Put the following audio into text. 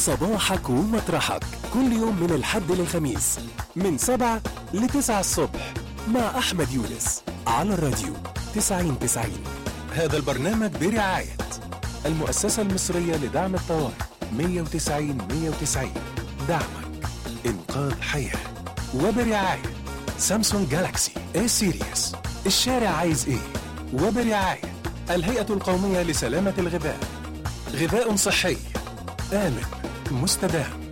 صباحك ومطرحك كل يوم من الحد للخميس من 7 ل9 الصبح مع أحمد يونس على الراديو 90-90. هذا البرنامج برعاية المؤسسة المصرية لدعم الطوارئ 190 دعمك إنقاذ حياة، وبرعاية سامسونج جالاكسي A سيريس الشارع عايز إيه، وبرعاية الهيئة القومية لسلامة الغذاء، غذاء صحي آمن مستدام.